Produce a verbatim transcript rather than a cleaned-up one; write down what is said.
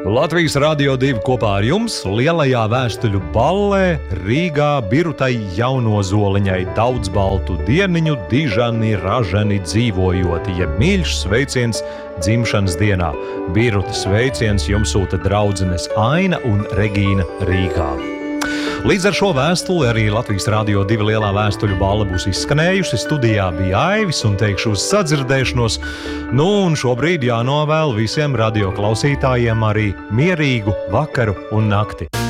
Latvijas Radio divi kopā ar jums lielajā vēstuļu ballē Rīgā Birutai Jaunozoliņai daudz baltu dieniņu dižani ražani dzīvojot, jeb mīļš sveiciens dzimšanas dienā. Biruta sveiciens jums sūta draudzenes Aina un Regīna Rīgā. Līdz ar šo vēstuli arī Latvijas Radio divi lielā vēstuļu balla būs izskanējusi. Studijā bija Aivis un teikšu uz sadzirdēšanos. Nu un šobrīd jānovēl visiem radio klausītājiem arī mierīgu vakaru un nakti.